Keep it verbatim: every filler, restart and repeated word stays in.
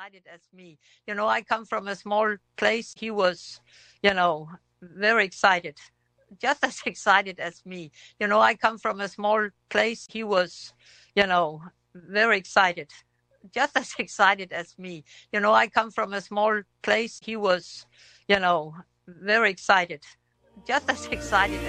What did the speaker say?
excited as me. You know, I come from a small place. He was, you know, very excited, just as excited as me. You know, I come from a small place. He was, you know, very excited, just as excited as me. You know, I come from a small place. He was, you know, very excited, just as excited